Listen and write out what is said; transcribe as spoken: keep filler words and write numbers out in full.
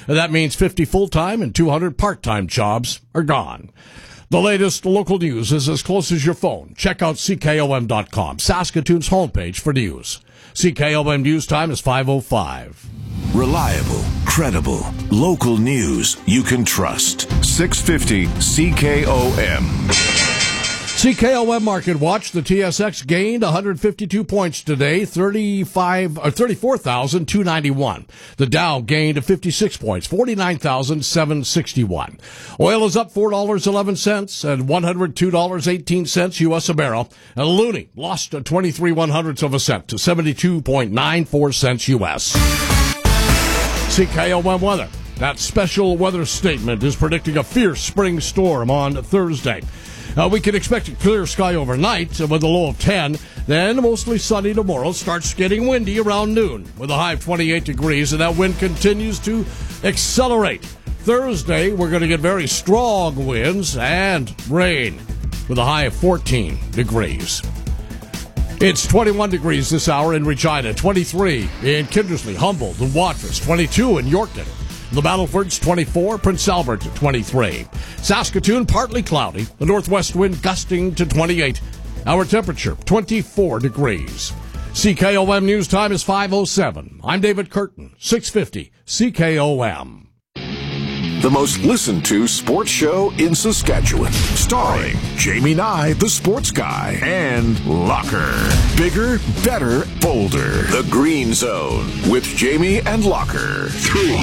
And that means fifty full-time and two hundred part-time jobs are gone. The latest local news is as close as your phone. Check out C K O M dot com, Saskatoon's homepage for news. C K O M News Time is five oh five. Reliable, credible, local news you can trust. six fifty C K O M. C K O M Market Watch. The T S X gained one hundred fifty-two points today, thirty-five or thirty-four thousand two hundred ninety-one. The Dow gained fifty-six points, forty-nine thousand seven hundred sixty-one. Oil is up four dollars and eleven cents at one hundred two dollars and eighteen cents U S a barrel. And Loonie lost twenty-three one hundredths of a cent to seventy-two point nine four cents U S. C K O M weather. That special weather statement is predicting a fierce spring storm on Thursday. Uh, we can expect a clear sky overnight with a low of ten. Then mostly sunny tomorrow. Starts getting windy around noon with a high of twenty-eight degrees, and that wind continues to accelerate. Thursday, we're going to get very strong winds and rain with a high of fourteen degrees. It's twenty-one degrees this hour in Regina, twenty-three in Kindersley, Humboldt, and Watrous, twenty-two in Yorkton. The Battleford's twenty-four, Prince Albert twenty-three. Saskatoon, partly cloudy, the northwest wind gusting to twenty-eight. Our temperature, twenty-four degrees. C K O M News Time is five oh seven. I'm David Curtin, six fifty C K O M. The most listened to sports show in Saskatchewan. Starring Jamie Nye, the sports guy, and Locker. Bigger, better, bolder. The Green Zone with Jamie and Locker. Three,